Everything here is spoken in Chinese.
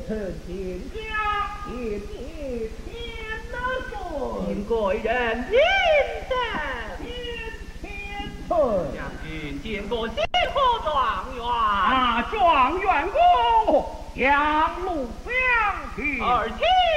臣见家见你天岁， 应贵人平身。 天岁， 将军见过金虎状元。 状元公杨路将军， 而且